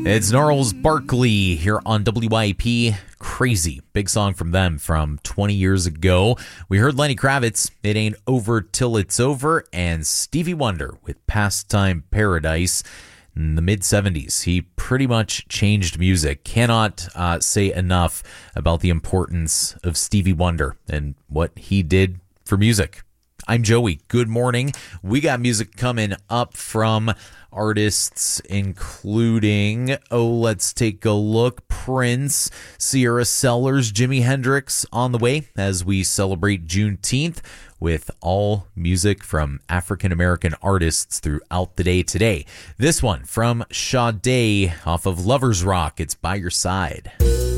It's Gnarls Barkley here on WYP. Crazy. Big song from them from 20 years ago. We heard Lenny Kravitz, It Ain't Over Till It's Over, and Stevie Wonder with Pastime Paradise. In the mid-70s, he pretty much changed music. Cannot say enough about the importance of Stevie Wonder and what he did for music. I'm Joey. Good morning. We got music coming up from artists including, let's take a look, Prince, Sierra Sellers, Jimi Hendrix on the way as we celebrate Juneteenth with all music from African-American artists throughout the day today. This one from Sade off of Lovers Rock. It's By Your Side.